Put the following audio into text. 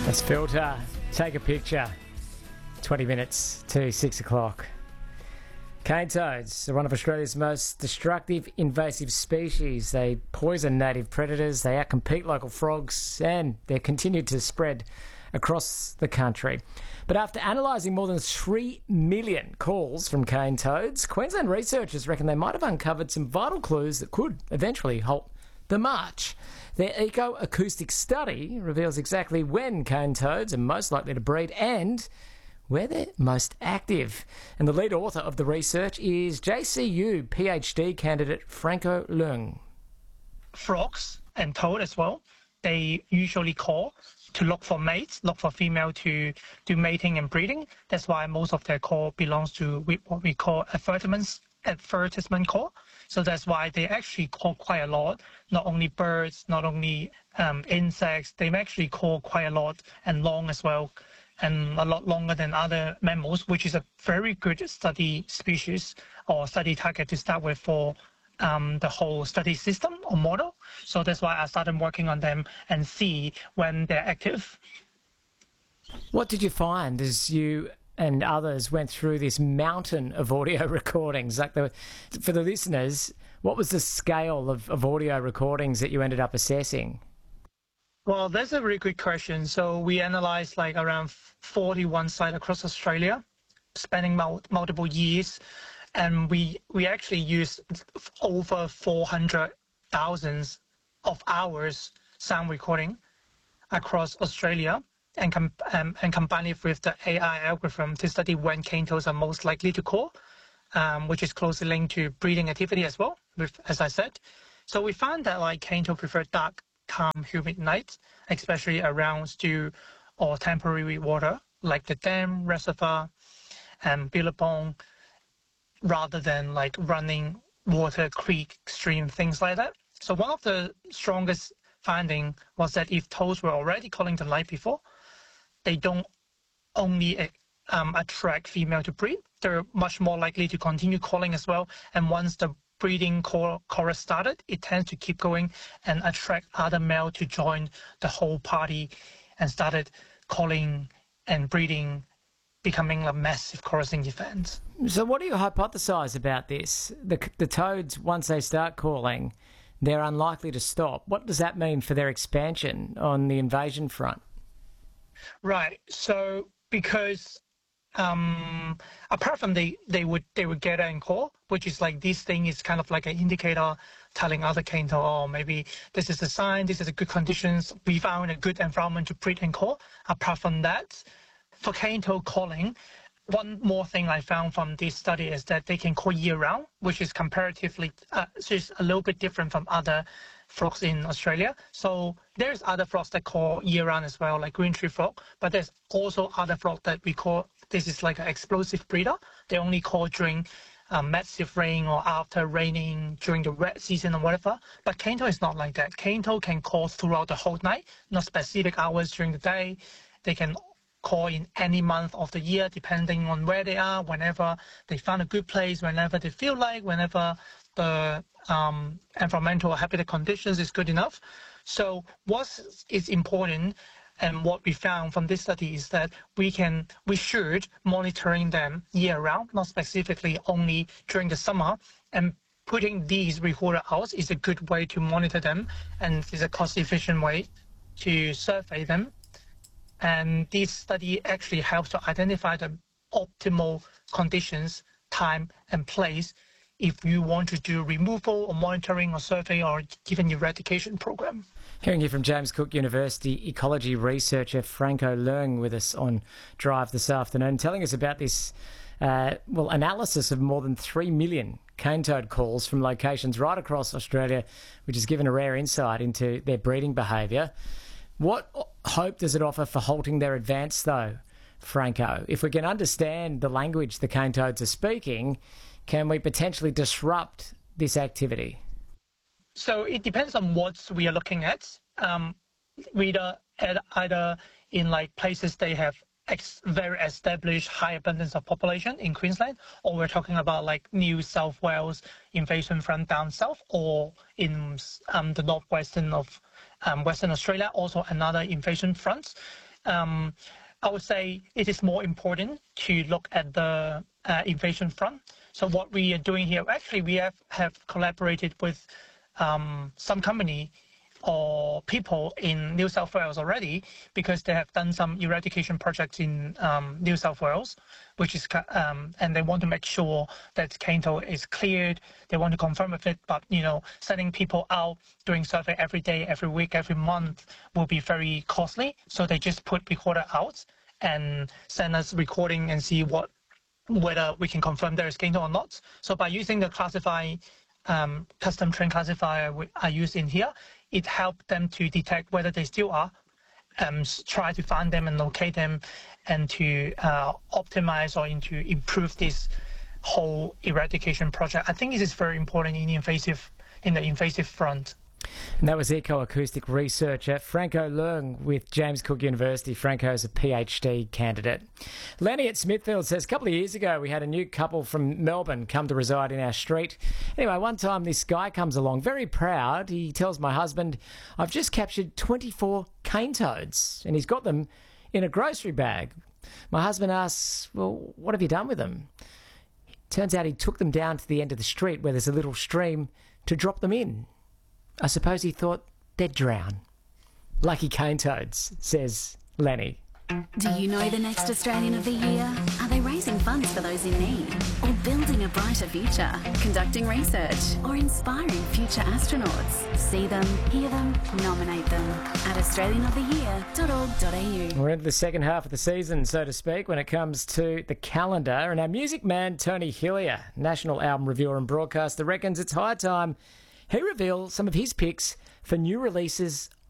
Let's filter. Take a picture. 20 minutes to 6 o'clock. Cane toads are one of Australia's most destructive invasive species. They poison native predators, they outcompete local frogs, and they're continued to spread across the country. But after analysing more than 3 million calls from cane toads, Queensland researchers reckon they might have uncovered some vital clues that could eventually halt the march. Their eco-acoustic study reveals exactly when cane toads are most likely to breed and where they're most active. And the lead author of the research is JCU PhD candidate Franco Leung. Frogs and toad as well, they usually call to look for mates, look for female to do mating and breeding. That's why most of their call belongs to what we call advertisement call. So that's why they actually call quite a lot, not only birds, not only insects, they actually call quite a lot and long as well, and a lot longer than other mammals, which is a very good study species or study target to start with for the whole study system or model. So that's why I started working on them and see when they're active. What did you find as you and others went through this mountain of audio recordings? For the listeners, what was the scale of audio recordings that you ended up assessing? Well, that's a really good question. So we analysed like around 41 sites across Australia, spanning multiple years, and we actually used over 400,000 of hours sound recording across Australia, and combine it with the AI algorithm to study when cane toads are most likely to call, which is closely linked to breeding activity as well, as I said. So we found that like cane toads prefer dark, calm, humid nights, especially around still or temporary water, like the dam, reservoir, and billabong, rather than like running water, creek, stream, things like that. So one of the strongest finding was that if toads were already calling the night before, they don't only attract female to breed, they're much more likely to continue calling as well. And once the breeding chorus started, it tends to keep going and attract other male to join the whole party and started calling and breeding, becoming a massive chorusing event. So what do you hypothesise about this? The toads, once they start calling, they're unlikely to stop. What does that mean for their expansion on the invasion front? Right. So because apart from they would gather and call, which is like this thing is kind of like an indicator telling other cane toad, oh, maybe this is a sign, this is a good conditions, we found a good environment to breed and call. Apart from that, for cane toad calling, one more thing I found from this study is that they can call year-round, which is comparatively just a little bit different from other frogs in Australia. So there's other frogs that call year-round as well, like green tree frog, but there's also other frogs that we call, this is like an explosive breeder. They only call during massive rain or after raining during the wet season or whatever. But cane toad is not like that. Cane toad can call throughout the whole night, not specific hours during the day. They can call in any month of the year, depending on where they are, whenever they find a good place, whenever they feel like, whenever the environmental habitat conditions is good enough. So what is important and what we found from this study is that we should monitoring them year round, not specifically only during the summer, and putting these recorder out is a good way to monitor them and is a cost efficient way to survey them. And this study actually helps to identify the optimal conditions, time and place if you want to do removal or monitoring or survey or even eradication program. Hearing here from James Cook University ecology researcher Franco Leung with us on Drive this afternoon, telling us about this analysis of more than 3 million cane toad calls from locations right across Australia, which has given a rare insight into their breeding behaviour. What hope does it offer for halting their advance, though, Franco? If we can understand the language the cane toads are speaking, can we potentially disrupt this activity? So it depends on what we are looking at. Either in like places they have very established high abundance of population in Queensland, or we're talking about like New South Wales invasion front down south, or in the northwestern of Western Australia, also another invasion front. I would say it is more important to look at the invasion front. So what we are doing here, actually, we have collaborated with some company or people in New South Wales already, because they have done some eradication projects in New South Wales, which is and they want to make sure that cane toad is cleared. They want to confirm with it, but sending people out doing survey every day, every week, every month will be very costly. So they just put recorder out and send us recording and see whether we can confirm there is cane toad or not. So by using the custom trained classifier I use in here, it helped them to detect whether they still are, try to find them and locate them, and to optimize or to improve this whole eradication project. I think this is very important in the invasive front. And that was ecoacoustic researcher Franco Leung with James Cook University. Franco's a PhD candidate. Lenny at Smithfield says, a couple of years ago we had a new couple from Melbourne come to reside in our street. Anyway, one time this guy comes along, very proud. He tells my husband, I've just captured 24 cane toads, and he's got them in a grocery bag. My husband asks, well, what have you done with them? Turns out he took them down to the end of the street where there's a little stream to drop them in. I suppose he thought they'd drown. Lucky cane toads, says Lenny. Do you know the next Australian of the Year? Are they raising funds for those in need? Or building a brighter future? Conducting research? Or inspiring future astronauts? See them, hear them, nominate them at australianoftheyear.org.au. We're into the second half of the season, so to speak, when it comes to the calendar. And our music man, Tony Hillier, national album reviewer and broadcaster, reckons it's high time he reveals some of his picks for new releases